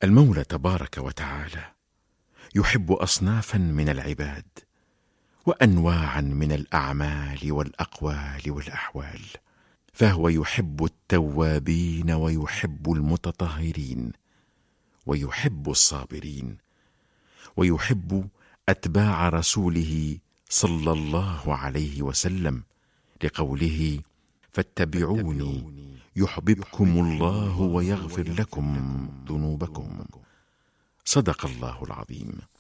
المولى تبارك وتعالى يحب أصنافا من العباد وأنواعا من الأعمال والأقوال والأحوال، فهو يحب التوابين ويحب المتطهرين ويحب الصابرين ويحب أتباع رسوله صلى الله عليه وسلم، لقوله: فاتبعوني يحببكم الله ويغفر لكم ذنوبكم. صدق الله العظيم.